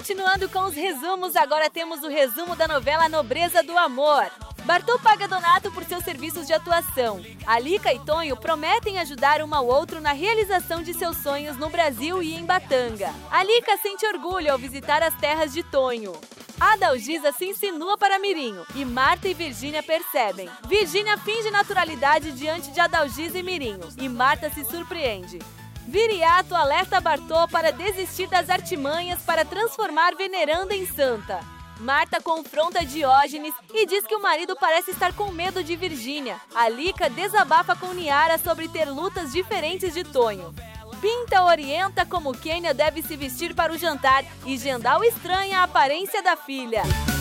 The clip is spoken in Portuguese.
Continuando com os resumos, agora temos o resumo da novela Nobreza do Amor. Bartô paga Donato por seus serviços de atuação. Alica e Tonho prometem ajudar um ao outro na realização de seus sonhos no Brasil e em Batanga. Alica sente orgulho ao visitar as terras de Tonho. Adalgisa se insinua para Mirinho e Marta e Virgínia percebem. Virgínia finge naturalidade diante de Adalgisa e Mirinho e Marta se surpreende. Viriato alerta Bartô para desistir das artimanhas para transformar Veneranda em santa. Marta confronta Diógenes e diz que o marido parece estar com medo de Virgínia. Alica desabafa com Niara sobre ter lutas diferentes de Tonho. Pinta orienta como Quênia deve se vestir para o jantar e Gendal estranha a aparência da filha.